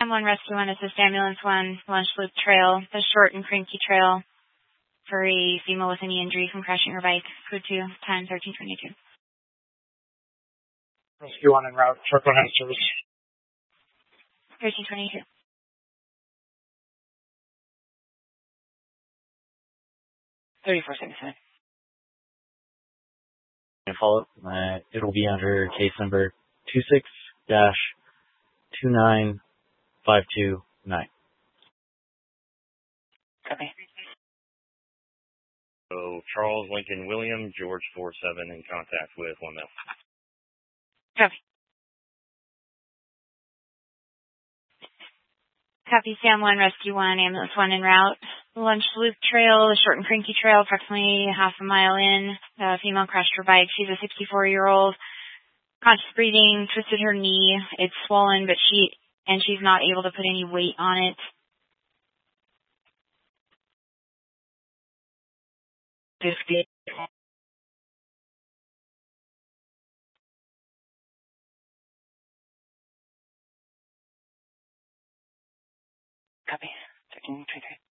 Sam 1 Rescue 1, Assist Ambulance 1, Lunch Loop Trail, the short and cranky trail for a female with any injury from crashing her bike. Code 2, time 13:22. Rescue 1 en route, truck 1 has service. 13:22. 34 seconds. Follow up. It'll be under case number 26-29529. Copy. So Charles Lincoln William, George 47 in contact with 1 male. Copy. Copy. Sam 1 Rescue 1, Ambulance 1 en route. Lunch Loop Trail, the short and cranky trail, approximately half a mile in. The female crashed her bike. She's a 64-year-old. Conscious breathing, twisted her knee. It's swollen, but she's not able to put any weight on it. 50. Copy. 13:23.